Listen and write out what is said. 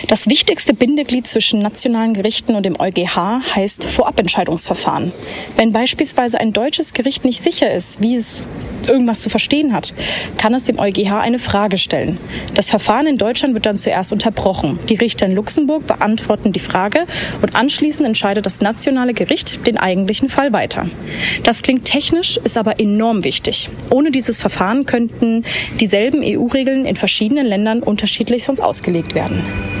Das wichtigste Bindeglied zwischen nationalen Gerichten und dem EuGH heißt Vorabentscheidungsverfahren. Wenn beispielsweise ein deutsches Gericht nicht sicher ist, wie es irgendwas zu verstehen hat, kann es dem EuGH eine Frage stellen. Das Verfahren in Deutschland wird dann zuerst unterbrochen. Die Richter in Luxemburg beantworten die Frage und anschließend entscheidet das nationale Gericht den eigentlichen Fall weiter. Das klingt technisch, ist aber enorm wichtig. Ohne dieses Verfahren könnten dieselben EU-Regeln in verschiedenen Ländern unterschiedlich sonst ausgelegt werden.